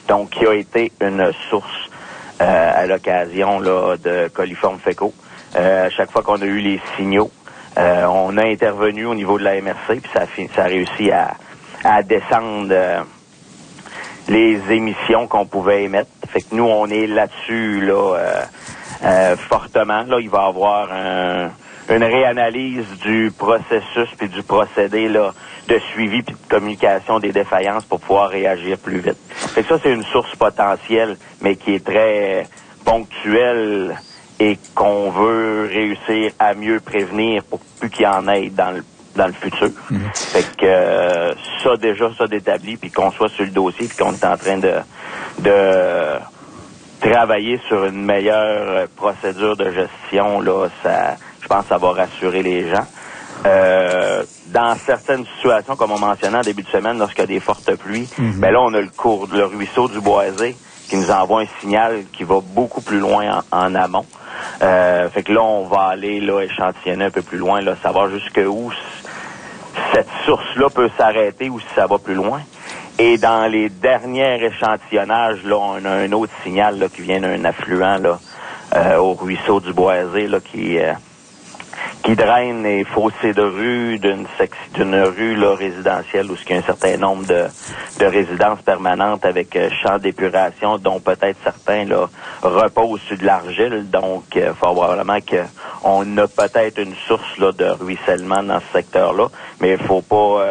donc qui a été une source à l'occasion là de coliformes fécaux. À chaque fois qu'on a eu les signaux, on a intervenu au niveau de la MRC, puis ça a réussi à descendre les émissions qu'on pouvait émettre. Fait que nous, on est là-dessus là fortement. Là, il va y avoir une réanalyse du processus puis du procédé là de suivi puis de communication des défaillances pour pouvoir réagir plus vite. Fait que ça, c'est une source potentielle, mais qui est très ponctuelle et qu'on veut réussir à mieux prévenir pour plus qu'il y en ait dans le futur. Fait que ça d'établi, puis qu'on soit sur le dossier, puis qu'on est en train de travailler sur une meilleure procédure de gestion, là, je pense que ça va rassurer les gens. Dans certaines situations, comme on mentionnait en début de semaine, lorsqu'il y a des fortes pluies, ben là, on a le ruisseau du Boisé qui nous envoie un signal qui va beaucoup plus loin en amont. Fait que là, on va aller là échantillonner un peu plus loin, là, savoir jusqu'où cette source-là peut s'arrêter ou si ça va plus loin. Et dans les derniers échantillonnages, là, on a un autre signal là, qui vient d'un affluent là, au ruisseau du Boisé là, qui draine les fossés de rue d'une rue là, résidentielle où il y a un certain nombre de résidences permanentes avec champs d'épuration, dont peut-être certains là reposent sur de l'argile. Donc, probablement qu'on a peut-être une source là de ruissellement dans ce secteur-là, mais il faut pas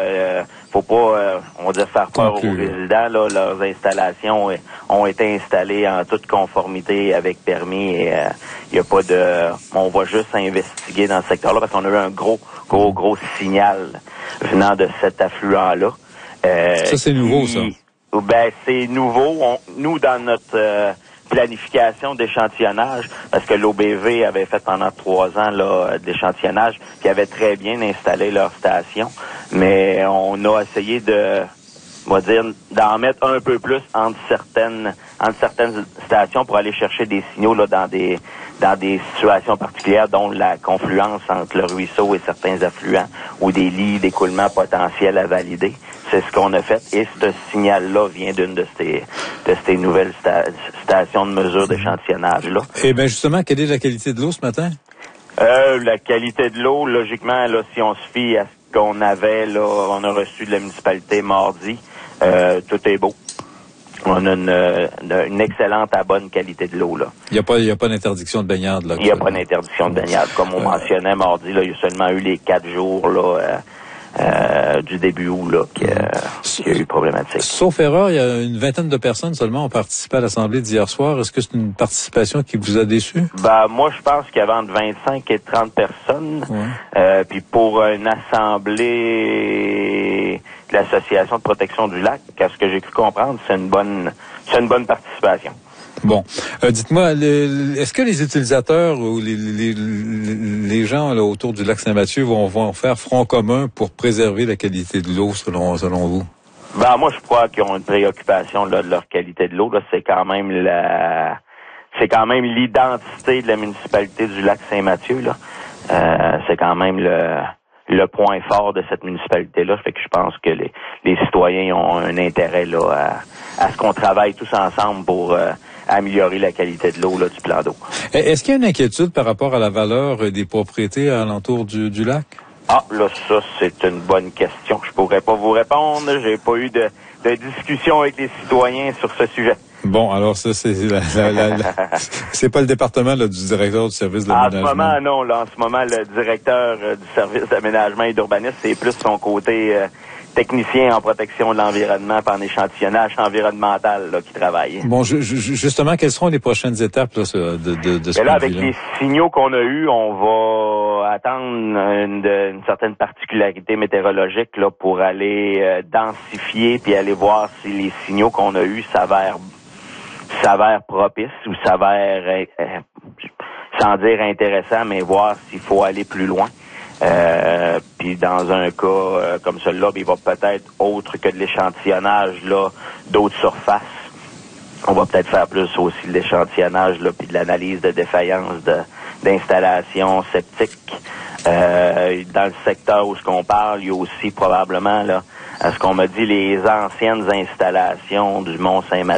on va dire faire peur aux résidents. Là, leurs installations ont été installées en toute conformité avec permis et il y a pas de. On va juste investiguer dans ce secteur-là parce qu'on a eu un gros signal venant de cet affluent-là. Ça, c'est nouveau, ça. Ben, c'est nouveau. Nous, dans notre planification d'échantillonnage, parce que l'OBV avait fait pendant 3 ans là, de l'échantillonnage, qui avait très bien installé leur station, mais on a essayé d'en mettre un peu plus entre certaines stations pour aller chercher des signaux là dans des situations particulières, dont la confluence entre le ruisseau et certains affluents ou des lits d'écoulement potentiels à valider. C'est ce qu'on a fait et ce signal-là vient d'une de ces nouvelles stations de mesure d'échantillonnage-là. Eh bien, justement, quelle est la qualité de l'eau ce matin? La qualité de l'eau, logiquement, là, si on se fie à ce qu'on avait, là, on a reçu de la municipalité mardi, tout est beau. On a une excellente à bonne qualité de l'eau, là. Il y a pas d'interdiction de baignade, là. Il n'y a pas d'interdiction de baignade. Comme on mentionnait mardi, là, il y a seulement eu les 4 jours, là, du début août, là, qui a eu problématique. Sauf erreur, il y a une vingtaine de personnes seulement ont participé à l'Assemblée d'hier soir. Est-ce que c'est une participation qui vous a déçu? Ben, moi, je pense qu'il y avait entre 25 et 30 personnes. Ouais. Puis pour une assemblée de l'Association de protection du lac, à ce que j'ai pu comprendre, c'est une bonne participation. Bon, dites-moi, est-ce que les utilisateurs ou les gens là, autour du lac Saint-Mathieu vont faire front commun pour préserver la qualité de l'eau selon vous? Ben moi je crois qu'ils ont une préoccupation là, de leur qualité de l'eau. Là, c'est quand même l'identité de la municipalité du lac Saint-Mathieu. Là, c'est quand même le point fort de cette municipalité-là. Fait que je pense que les citoyens ont un intérêt là à ce qu'on travaille tous ensemble pour améliorer la qualité de l'eau là, du plan d'eau. Est-ce qu'il y a une inquiétude par rapport à la valeur des propriétés alentour du lac? Ah, là, ça, c'est une bonne question. Je pourrais pas vous répondre. J'ai pas eu de discussion avec les citoyens sur ce sujet. Bon, alors ça, c'est pas le département là, du directeur du service d'aménagement. En ce moment, non. Là, en ce moment, le directeur du service d'aménagement et d'urbanisme, c'est plus son côté technicien en protection de l'environnement et en échantillonnage environnemental là, qui travaille. Bon, justement, quelles seront les prochaines étapes là, de ce là, avec les signaux qu'on a eus, on va attendre une certaine particularité météorologique là, pour aller densifier puis aller voir si les signaux qu'on a eus s'avèrent propices ou s'avèrent, sans dire intéressant, mais voir s'il faut aller plus loin. Puis dans un cas comme celui-là, il va peut-être, autre que de l'échantillonnage là, d'autres surfaces, on va peut-être faire plus aussi de l'échantillonnage là, puis de l'analyse de défaillance d'installations septiques. Dans le secteur où ce qu'on parle, il y a aussi probablement là, à ce qu'on m'a dit, les anciennes installations du Mont-Saint-Mathieu.